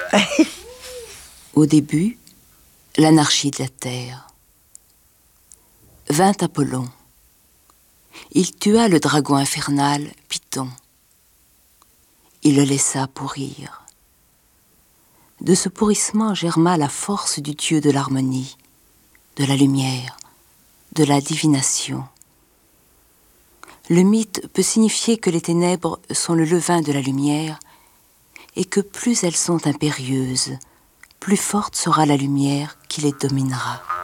Au début, l'anarchie de la terre. Vint Apollon. Il tua le dragon infernal, Python. Il le laissa pourrir. De ce pourrissement germa la force du dieu de l'harmonie, de la lumière, de la divination. Le mythe peut signifier que les ténèbres sont le levain de la lumière et que plus elles sont impérieuses, plus forte sera la lumière qui les dominera.